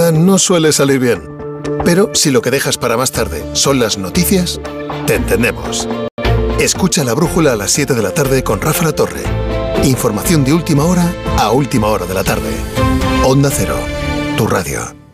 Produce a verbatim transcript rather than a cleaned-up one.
día no suele salir bien. Pero si lo que dejas para más tarde son las noticias, te entendemos. Escucha La Brújula a las siete de la tarde con Rafa La Torre. Información de última hora a última hora de la tarde. Onda Cero, tu radio.